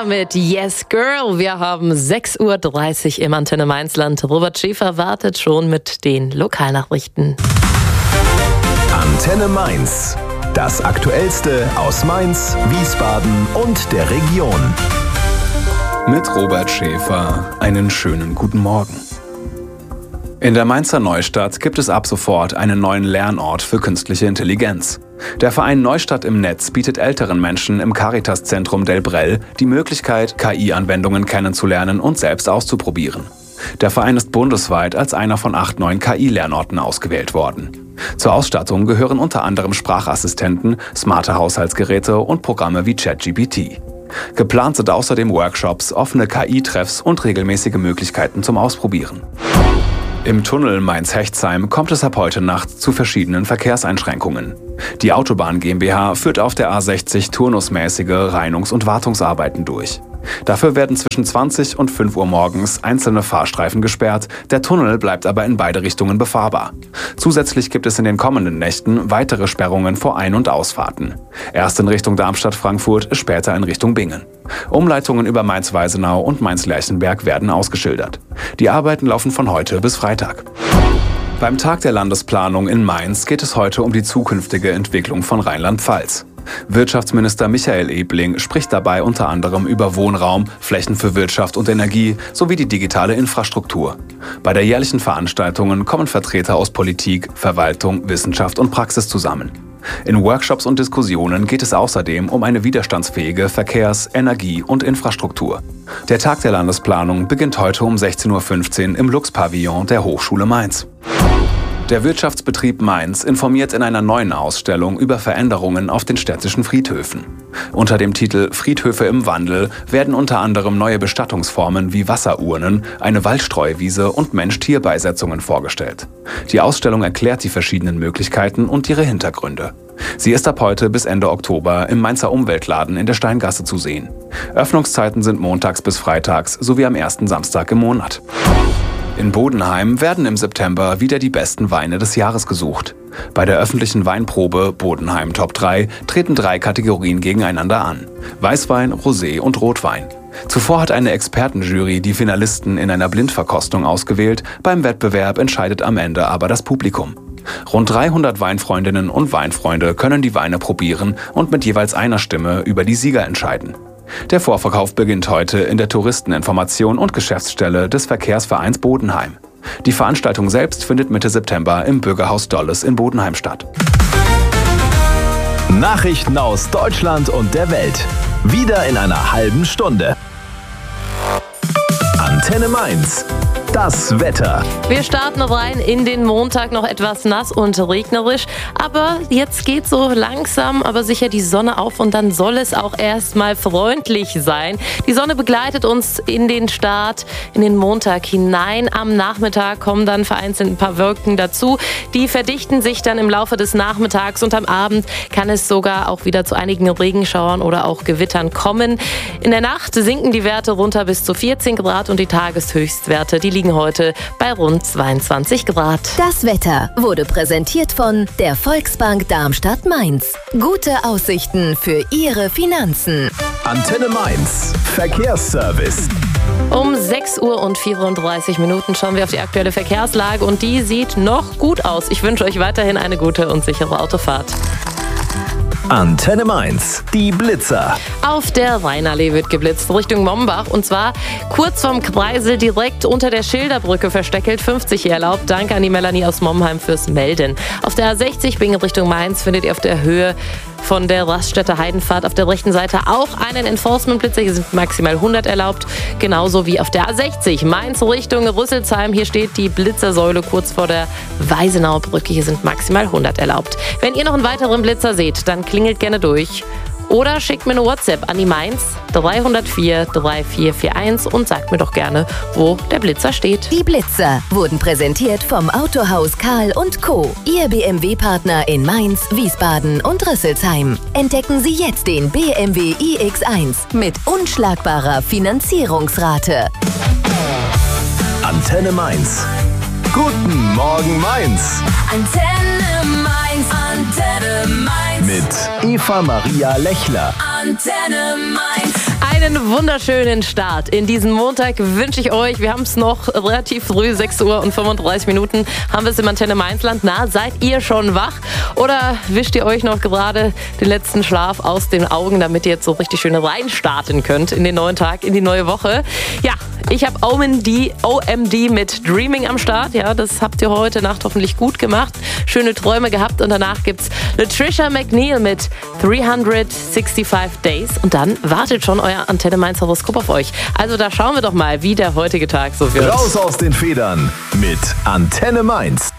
Savannah mit Yes Girl. Wir haben 6.30 Uhr im Antenne Mainzland. Robert Schäfer wartet schon mit den Lokalnachrichten. Antenne Mainz. Das Aktuellste aus Mainz, Wiesbaden und der Region. Mit Robert Schäfer einen schönen guten Morgen. In der Mainzer Neustadt gibt es ab sofort einen neuen Lernort für künstliche Intelligenz. Der Verein Neustadt im Netz bietet älteren Menschen im Caritas-Zentrum Delbrell die Möglichkeit, KI-Anwendungen kennenzulernen und selbst auszuprobieren. Der Verein ist bundesweit als einer von 8 neuen KI-Lernorten ausgewählt worden. Zur Ausstattung gehören unter anderem Sprachassistenten, smarte Haushaltsgeräte und Programme wie ChatGPT. Geplant sind außerdem Workshops, offene KI-Treffs und regelmäßige Möglichkeiten zum Ausprobieren. Im Tunnel Mainz-Hechtsheim kommt es ab heute Nacht zu verschiedenen Verkehrseinschränkungen. Die Autobahn GmbH führt auf der A60 turnusmäßige Reinungs- und Wartungsarbeiten durch. Dafür werden zwischen 20 und 5 Uhr morgens einzelne Fahrstreifen gesperrt, der Tunnel bleibt aber in beide Richtungen befahrbar. Zusätzlich gibt es in den kommenden Nächten weitere Sperrungen vor Ein- und Ausfahrten. Erst in Richtung Darmstadt-Frankfurt, später in Richtung Bingen. Umleitungen über Mainz-Weisenau und Mainz-Lerchenberg werden ausgeschildert. Die Arbeiten laufen von heute bis Freitag. Beim Tag der Landesplanung in Mainz geht es heute um die zukünftige Entwicklung von Rheinland-Pfalz. Wirtschaftsminister Michael Ebling spricht dabei unter anderem über Wohnraum, Flächen für Wirtschaft und Energie sowie die digitale Infrastruktur. Bei der jährlichen Veranstaltung kommen Vertreter aus Politik, Verwaltung, Wissenschaft und Praxis zusammen. In Workshops und Diskussionen geht es außerdem um eine widerstandsfähige Verkehrs-, Energie- und Infrastruktur. Der Tag der Landesplanung beginnt heute um 16.15 Uhr im Lux-Pavillon der Hochschule Mainz. Der Wirtschaftsbetrieb Mainz informiert in einer neuen Ausstellung über Veränderungen auf den städtischen Friedhöfen. Unter dem Titel Friedhöfe im Wandel werden unter anderem neue Bestattungsformen wie Wasserurnen, eine Waldstreuwiese und Mensch-Tier-Beisetzungen vorgestellt. Die Ausstellung erklärt die verschiedenen Möglichkeiten und ihre Hintergründe. Sie ist ab heute bis Ende Oktober im Mainzer Umweltladen in der Steingasse zu sehen. Öffnungszeiten sind montags bis freitags sowie am ersten Samstag im Monat. In Bodenheim werden im September wieder die besten Weine des Jahres gesucht. Bei der öffentlichen Weinprobe Bodenheim Top 3 treten 3 Kategorien gegeneinander an: Weißwein, Rosé und Rotwein. Zuvor hat eine Expertenjury die Finalisten in einer Blindverkostung ausgewählt, beim Wettbewerb entscheidet am Ende aber das Publikum. Rund 300 Weinfreundinnen und Weinfreunde können die Weine probieren und mit jeweils einer Stimme über die Sieger entscheiden. Der Vorverkauf beginnt heute in der Touristeninformation und Geschäftsstelle des Verkehrsvereins Bodenheim. Die Veranstaltung selbst findet Mitte September im Bürgerhaus Dolles in Bodenheim statt. Nachrichten aus Deutschland und der Welt. Wieder in einer halben Stunde. Antenne Mainz. Das Wetter. Wir starten rein in den Montag, noch etwas nass und regnerisch, aber jetzt geht so langsam, aber sicher die Sonne auf und dann soll es auch erstmal freundlich sein. Die Sonne begleitet uns in den Start, in den Montag hinein. Am Nachmittag kommen dann vereinzelt ein paar Wolken dazu. Die verdichten sich dann im Laufe des Nachmittags und am Abend kann es sogar auch wieder zu einigen Regenschauern oder auch Gewittern kommen. In der Nacht sinken die Werte runter bis zu 14 Grad und die Tageshöchstwerte, die liegen heute bei rund 22 Grad. Das Wetter wurde präsentiert von der Volksbank Darmstadt-Mainz. Gute Aussichten für Ihre Finanzen. Antenne Mainz. Verkehrsservice. Um 6.34 Uhr schauen wir auf die aktuelle Verkehrslage und die sieht noch gut aus. Ich wünsche euch weiterhin eine gute und sichere Autofahrt. Antenne Mainz, die Blitzer. Auf der Rheinallee wird geblitzt Richtung Mombach und zwar kurz vorm Kreisel direkt unter der Schilderbrücke versteckelt. 50 hier erlaubt. Danke an die Melanie aus Momheim fürs Melden. Auf der A60 Bingen Richtung Mainz findet ihr auf der Höhe von der Raststätte Heidenfahrt auf der rechten Seite auch einen Enforcement-Blitzer. Hier sind maximal 100 erlaubt. Genauso wie auf der A60 Mainz Richtung Rüsselsheim. Hier steht die Blitzersäule kurz vor der Weisenauer Brücke. Hier sind maximal 100 erlaubt. Wenn ihr noch einen weiteren Blitzer seht, dann klingelt gerne durch. Oder schickt mir eine WhatsApp an die Mainz 304 3441 und sagt mir doch gerne, wo der Blitzer steht. Die Blitzer wurden präsentiert vom Autohaus Karl & Co. Ihr BMW-Partner in Mainz, Wiesbaden und Rüsselsheim. Entdecken Sie jetzt den BMW iX1 mit unschlagbarer Finanzierungsrate. Antenne Mainz. Guten Morgen Mainz. Antenne Mainz, Antenne Mainz. Mit Eva Maria Lechler. Antenne Mainz. Einen wunderschönen Start in diesen Montag wünsche ich euch. Wir haben es noch relativ früh, 6 Uhr und 35 Minuten haben wir es im Antenne Mainzland. Na, seid ihr schon wach? Oder wischt ihr euch noch gerade den letzten Schlaf aus den Augen, damit ihr jetzt so richtig schön reinstarten könnt in den neuen Tag, in die neue Woche? Ja, ich habe OMD mit Dreaming am Start. Ja, das habt ihr heute Nacht hoffentlich gut gemacht. Schöne Träume gehabt und danach gibt's Latricia McNeil mit 365 Days. Und dann wartet schon euer Antenne Mainz Horoskop auf euch. Also da schauen wir doch mal, wie der heutige Tag so wird. Raus aus den Federn mit Antenne Mainz.